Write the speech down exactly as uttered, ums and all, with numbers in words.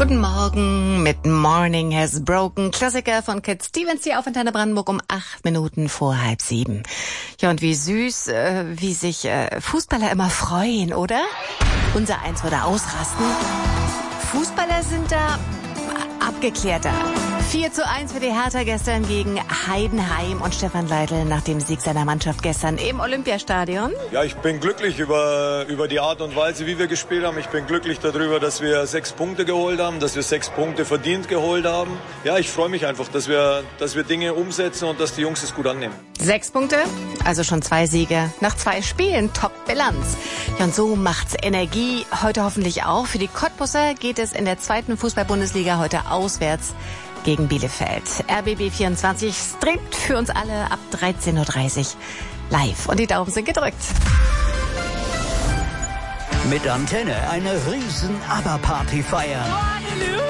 Guten Morgen mit Morning Has Broken. Klassiker von Cat Stevens hier auf Antenne Brandenburg um acht Minuten vor halb sieben. Ja, und wie süß, äh, wie sich äh, Fußballer immer freuen, oder? Unser Eins würde ausrasten. Fußballer sind da abgeklärter. vier zu eins für die Hertha gestern gegen Heidenheim und Stefan Leitl nach dem Sieg seiner Mannschaft gestern im Olympiastadion. Ja, ich bin glücklich über, über die Art und Weise, wie wir gespielt haben. Ich bin glücklich darüber, dass wir sechs Punkte geholt haben, dass wir sechs Punkte verdient geholt haben. Ja, ich freue mich einfach, dass wir, dass wir Dinge umsetzen und dass die Jungs es gut annehmen. Sechs Punkte, also schon zwei Siege nach zwei Spielen, Top-Bilanz. Ja, und so macht's Energie heute hoffentlich auch. Für die Cottbusser geht es in der zweiten Fußball-Bundesliga heute auswärts gegen Bielefeld. R B B vierundzwanzig streamt für uns alle ab dreizehn Uhr dreißig live. Und die Daumen sind gedrückt. Mit Antenne eine riesen ABBA-Party feiern.